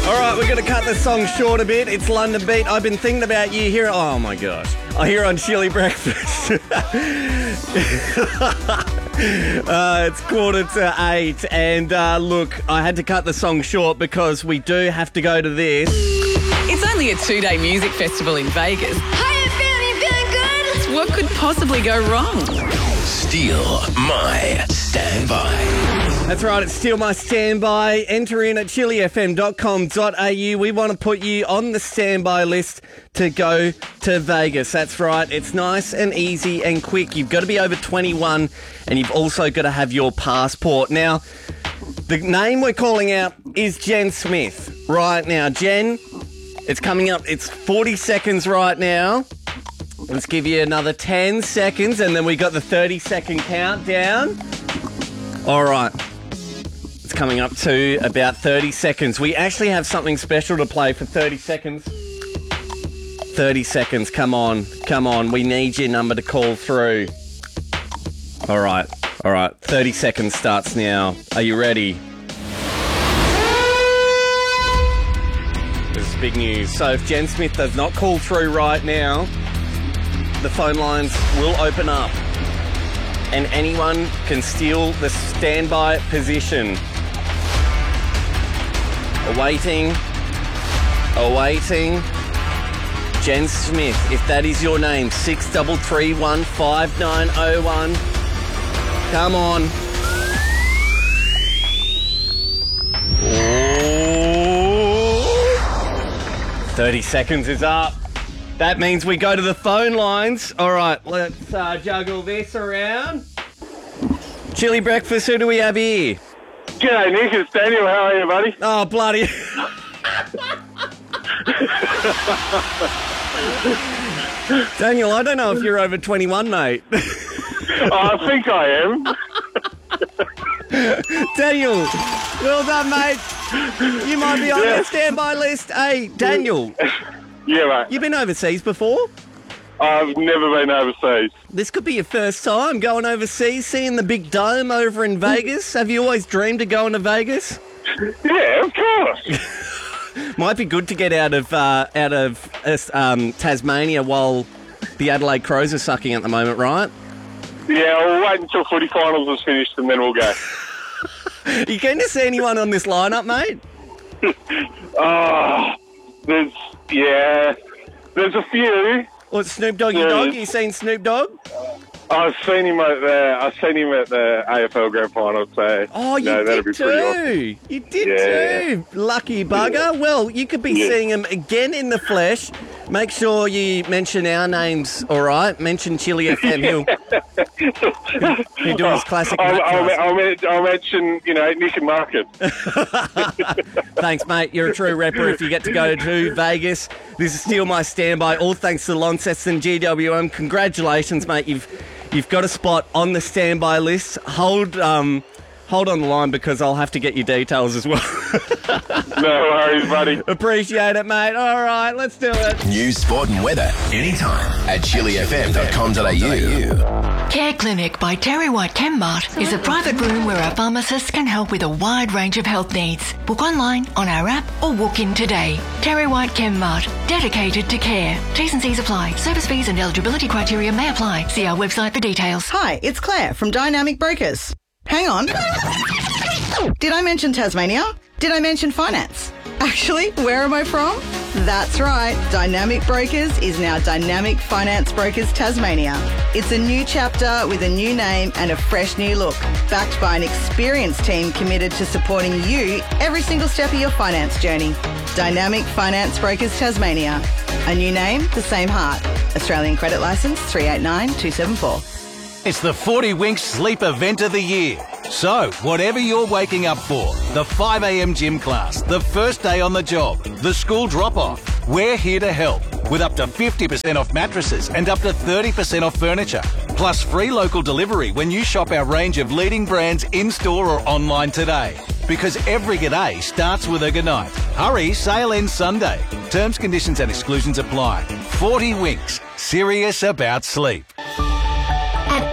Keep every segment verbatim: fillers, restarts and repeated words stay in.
All right, we're going to cut the song short a bit. It's London Beat. I've been thinking about you here. Oh, my gosh. I hear on Chili Breakfast. uh, it's quarter to eight. And uh, look, I had to cut the song short because we do have to go to this. It's only a two-day music festival in Vegas. How you feeling? You feeling good? What could possibly go wrong? Steal My Standby. That's right, it's Steal My Standby. Enter in at chili f m dot com dot a u. We want to put you on the standby list to go to Vegas. That's right, it's nice and easy and quick. You've got to be over twenty-one and you've also got to have your passport. Now, the name we're calling out is Jen Smith. Right now, Jen, it's coming up. It's forty seconds right now. Let's give you another ten seconds and then we got the thirty second countdown. All right. It's coming up to about thirty seconds. We actually have something special to play for thirty seconds. thirty seconds. Come on. Come on. We need your number to call through. All right. All right. thirty seconds starts now. Are you ready? This is big news. So if Jen Smith does not call through right now, the phone lines will open up and anyone can steal the standby position. Awaiting, awaiting. Jen Smith, if that is your name, six three three one five nine oh one. Come on. Oh. thirty seconds is up. That means we go to the phone lines. All right, let's uh, juggle this around. Chili Breakfast, who do we have here? G'day, Nick. It's Daniel. How are you, buddy? Oh, bloody... Daniel, I don't know if you're over twenty-one, mate. Oh, I think I am. Daniel, well done, mate. You might be on Yeah. the standby list. Hey, Daniel, Yeah, mate. you been overseas before? I've never been overseas. This could be your first time going overseas, seeing the big dome over in Vegas. Have you always dreamed of going to Vegas? Yeah, of course. Might be good to get out of uh, out of uh, um, Tasmania while the Adelaide Crows are sucking at the moment, right? Yeah, we'll wait until footy finals is finished and then we'll go. You keen to see anyone on this lineup, mate? Oh, there's, yeah, there's a few. What, Snoop Doggy Yeah. Dogg? You seen Snoop Dogg? I've seen him at the, I've seen him at the A F L Grand Final, so Oh, you no, that'd did be pretty awesome. too. You did Yeah. too. Lucky bugger. Well, you could be Yeah. seeing him again in the flesh. Make sure you mention our names, all right? Mention Chili F M. He'll, he'll do his classic I'll, rap I'll, for us. I'll, men- I'll mention, you know, Nick and Market. Thanks, mate. You're a true rapper if you get to go to Vegas. This is Steal My Standby. All thanks to Launceston G W M. Congratulations, mate. You've you've got a spot on the standby list. Hold um hold on the line because I'll have to get your details as well. No worries, buddy. Appreciate it, mate. All right, let's do it. News, sport and weather anytime at chili f m dot com dot a u. Care Clinic by Terry White Chemmart is a private room where our pharmacists can help with a wide range of health needs. Book online, on our app, or walk in today. Terry White Chemmart, dedicated to care. T's and C's apply. Service fees and eligibility criteria may apply. See our website for details. Hi, it's Claire from Dynamic Brokers. Hang on. Did I mention Tasmania? Did I mention finance? Actually, where am I from? That's right. Dynamic Brokers is now Dynamic Finance Brokers Tasmania. It's a new chapter with a new name and a fresh new look, backed by an experienced team committed to supporting you every single step of your finance journey. Dynamic Finance Brokers Tasmania. A new name, the same heart. Australian credit licence three eight nine two seven four. It's the forty Winks Sleep Event of the Year. So, whatever you're waking up for, the five a m gym class, the first day on the job, the school drop-off, we're here to help with up to fifty percent off mattresses and up to thirty percent off furniture. Plus free local delivery when you shop our range of leading brands in-store or online today. Because every g'day starts with a goodnight. Hurry, sale ends Sunday. Terms, conditions and exclusions apply. forty Winks, serious about sleep. At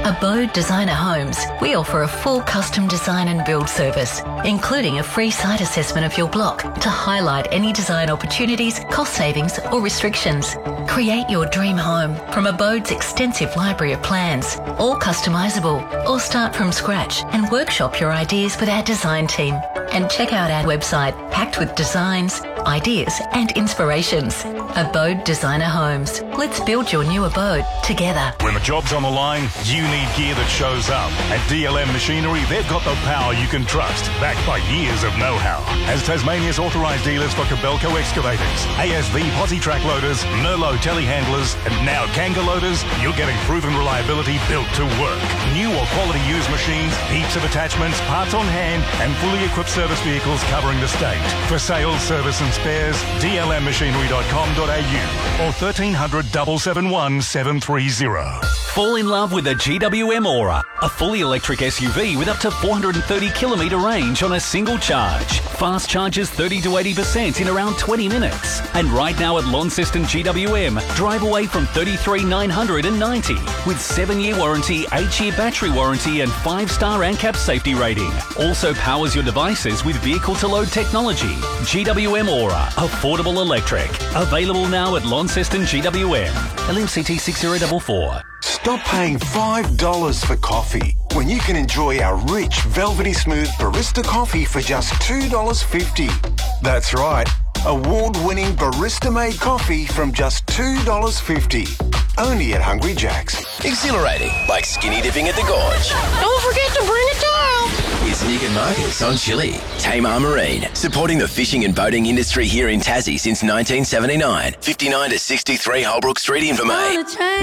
Abode Designer Homes, we offer a full custom design and build service, including a free site assessment of your block to highlight any design opportunities, cost savings or restrictions. Create your dream home from Abode's extensive library of plans, all customisable, or start from scratch and workshop your ideas with our design team. And check out our website packed with designs, ideas and inspirations. Abode Designer Homes. Let's build your new abode together. When the job's on the line, you need gear that shows up. At D L M Machinery, they've got the power you can trust, backed by years of know-how. As Tasmania's authorised dealers for Kobelco excavators, A S V posi track loaders, Merlot telehandlers, and now Kanga loaders, you're getting proven reliability built to work. New or quality used machines, heaps of attachments, parts on hand, and fully equipped service vehicles covering the state. For sales, service and spares, d l m machinery dot com dot a u or thirteen hundred, seven seven one, seven three zero. Fall in love with the G W M Aura, a fully electric S U V with up to four hundred thirty kilometre range on a single charge. Fast charges thirty to eighty percent in around twenty minutes. And right now at Launceston G W M, drive away from thirty-three thousand nine hundred ninety with seven year warranty, eight year battery warranty and five star ANCAP safety rating. Also powers your devices with vehicle-to-load technology. G W M Aura, affordable electric. Available now at Launceston G W M. L M C T six zero four four. Stop paying five dollars for coffee when you can enjoy our rich, velvety smooth barista coffee for just two dollars fifty. That's right, award-winning barista-made coffee from just two dollars fifty. Only at Hungry Jack's. Exhilarating, like skinny dipping at the gorge. Don't forget to bring a towel. It's Nick and Marcus on Chili. Tamar Marine, supporting the fishing and boating industry here in Tassie since nineteen seventy-nine. fifty-nine to sixty-three Holbrook Street, Invermay.